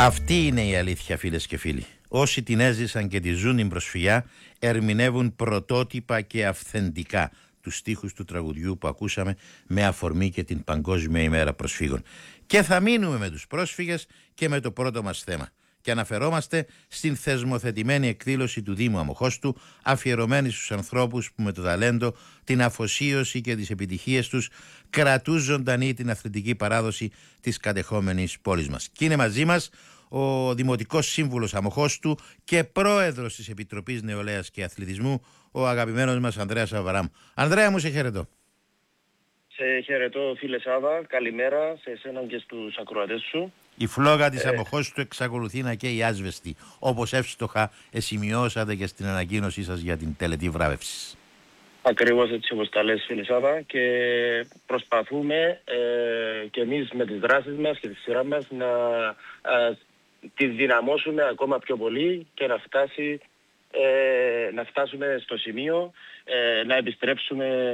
Αυτή είναι η αλήθεια, φίλες και φίλοι. Όσοι την έζησαν και τη ζουν την προσφυγιά ερμηνεύουν πρωτότυπα και αυθεντικά τους στίχους του τραγουδιού που ακούσαμε με αφορμή και την Παγκόσμια ημέρα προσφύγων. Και θα μείνουμε με τους πρόσφυγες και με το πρώτο μας θέμα. Και αναφερόμαστε στην θεσμοθετημένη εκδήλωση του Δήμου Αμοχώστου, αφιερωμένη στους ανθρώπους που με το ταλέντο, την αφοσίωση και τις επιτυχίες τους κρατούν ζωντανή την αθλητική παράδοση της κατεχόμενης πόλης μας. Και είναι μαζί μας ο Δημοτικός Σύμβουλος Αμοχώστου και Πρόεδρος της Επιτροπής Νεολαίας και Αθλητισμού, ο αγαπημένος μας Ανδρέας Αβαράμ. Ανδρέα μου, σε χαιρετώ. Σε χαιρετώ, φίλε Σάβα. Καλημέρα σε εσένα και στους ακροατές σου. Η φλόγα της Αμοχώστου εξακολουθεί να καίει άσβεστη, όπως εύστοχα σημειώσατε και στην ανακοίνωσή σας για την τελετή βράβευσης. Ακριβώς έτσι όπως τα λες, φίλε Σάβα, και προσπαθούμε και εμείς με τις δράσεις μας και τη σειρά μας να τις δυναμώσουμε ακόμα πιο πολύ και να φτάσουμε στο σημείο να επιστρέψουμε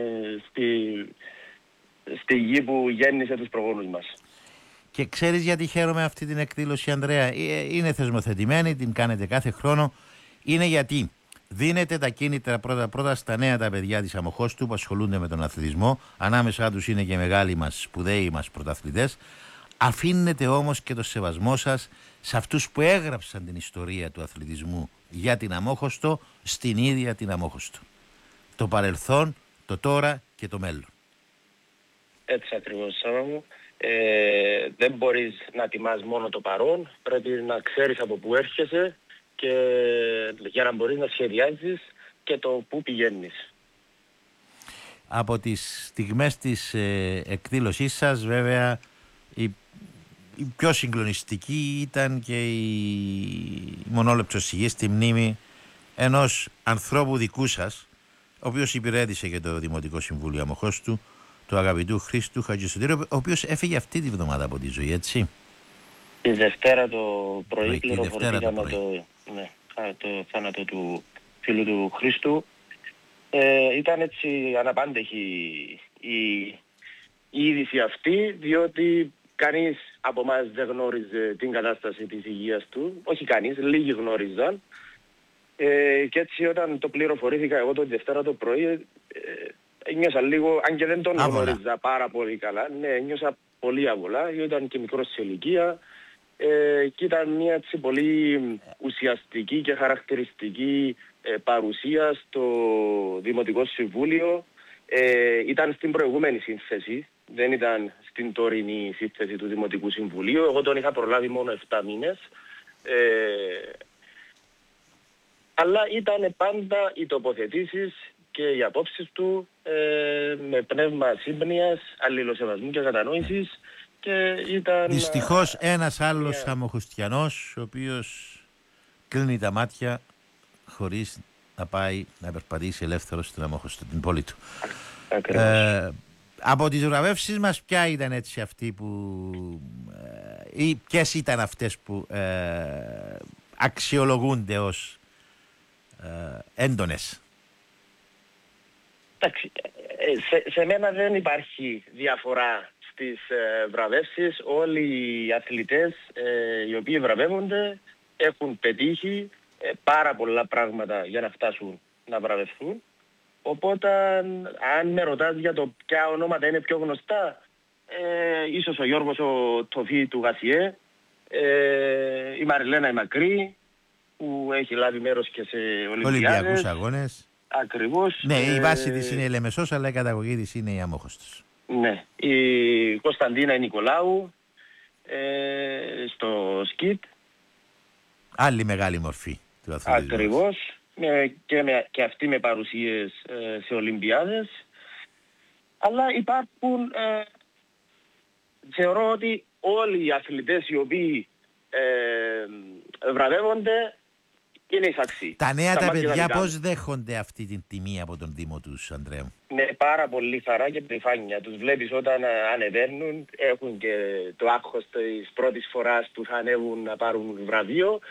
στη γη που γέννησε τους προγόνους μας. Και ξέρεις γιατί χαίρομαι αυτή την εκδήλωση, Ανδρέα? Είναι θεσμοθετημένη, την κάνετε κάθε χρόνο. Είναι γιατί δίνετε τα κίνητρα πρώτα στα νέα τα παιδιά της Αμοχώστου που ασχολούνται με τον αθλητισμό. Ανάμεσά τους είναι και μεγάλοι μας, σπουδαίοι μας πρωταθλητές. Αφήνετε όμως και το σεβασμό σας σε αυτούς που έγραψαν την ιστορία του αθλητισμού για την Αμόχωστο, στην ίδια την Αμόχωστο. Το παρελθόν, το τώρα και το μέλλον. Έτσι ακριβώς, Σάβα μου. Δεν μπορείς να τιμάς μόνο το παρόν, πρέπει να ξέρεις από πού έρχεσαι και για να μπορείς να σχεδιάζεις και το πού πηγαίνεις. Από τις στιγμές της εκδήλωσής σας, βέβαια, η πιο συγκλονιστική ήταν και η μονόλεπτος σιγή στη μνήμη ενός ανθρώπου δικού σας, ο οποίος υπηρέτησε και το Δημοτικό Συμβούλιο Αμοχώστου, του αγαπητού Χρήστου Χατζησωτήρου, ο οποίος έφυγε αυτή τη βδομάδα από τη ζωή, έτσι. Τη Δευτέρα το πρωί πληροφορηθήκαμε το θάνατο του φίλου του Χρήστου. Ήταν έτσι αναπάντεχη η είδηση αυτή, διότι κανείς από εμάς δεν γνώριζε την κατάσταση της υγείας του. Όχι κανείς, λίγοι γνώριζαν. Και έτσι όταν το πληροφορήθηκα εγώ το Δευτέρα το πρωί, νιώσα λίγο, αν και δεν τον γνώριζα πάρα πολύ καλά, ναι, νιώσα πολύ άβολα, ήταν και μικρός σε ηλικία και ήταν μια έτσι πολύ ουσιαστική και χαρακτηριστική παρουσία στο Δημοτικό Συμβούλιο. Ήταν στην προηγούμενη σύνθεση, δεν ήταν στην τωρινή σύνθεση του Δημοτικού Συμβουλίου. Εγώ τον είχα προλάβει μόνο 7 μήνες. Αλλά ήταν πάντα οι τοποθετήσεις και οι απόψεις του με πνεύμα σύμπνοιας, αλληλοσεβασμού και κατανόησης και ήταν... Δυστυχώς ένας άλλος αμοχωστιανός, ο οποίος κλείνει τα μάτια χωρίς να πάει να περπατήσει ελεύθερος στην Αμοχώστο, την πόλη του. Από τις βραβεύσεις μας, ποια ήταν έτσι αυτή που... ή ποιες ήταν αυτές που αξιολογούνται ως έντονες? Εντάξει, σε μένα δεν υπάρχει διαφορά στις βραβεύσεις. Όλοι οι αθλητές οι οποίοι βραβεύονται έχουν πετύχει πάρα πολλά πράγματα για να φτάσουν να βραβευθούν. Οπότε αν με ρωτάς για το ποια ονόματα είναι πιο γνωστά, ίσως ο Γιώργος ο Τοφή του Γασιέ, η Μαριλένα η Μακρύ που έχει λάβει μέρος και σε Ολυμπιακούς αγώνες. Ακριβώς. Ναι, η βάση της είναι η Λεμεσός, αλλά η καταγωγή της είναι η Αμόχωστος. Ναι, η Κωνσταντίνα η Νικολάου στο σκιτ. Άλλη μεγάλη μορφή του αθλητισμού. Ακριβώς. Και αυτή με παρουσίες σε Ολυμπιάδες. Αλλά υπάρχουν, θεωρώ ότι όλοι οι αθλητές οι οποίοι βραβεύονται είναι εισαξί. Τα νέα τα παιδιά πώς δέχονται αυτή την τιμή από τον Δήμο τους, Ανδρέα μου? Ναι, πάρα πολύ χαρά και περηφάνεια. Τους βλέπεις όταν ανεβαίνουν, έχουν και το άγχος της πρώτης φοράς που θα ανέβουν να πάρουν βραβείο.